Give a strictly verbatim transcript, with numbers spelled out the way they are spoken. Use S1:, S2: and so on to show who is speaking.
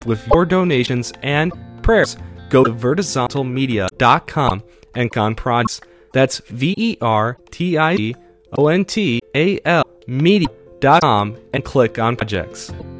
S1: with your donations and prayers. Go to vertizontal media dot com and click on projects. That's V E R T I Z O N T A L media dot com and click on projects.